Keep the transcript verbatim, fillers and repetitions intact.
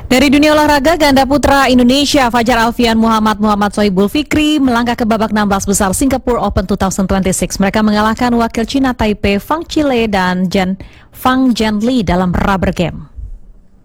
Dari dunia olahraga, ganda putra Indonesia Fajar Alfian Muhammad Muhammad Sohibul Fikri melangkah ke babak enam belas besar Singapore Open dua ribu dua puluh enam. Mereka mengalahkan wakil Cina Taipei Fang Chile dan Jen Fang Zhenli dalam rubber game.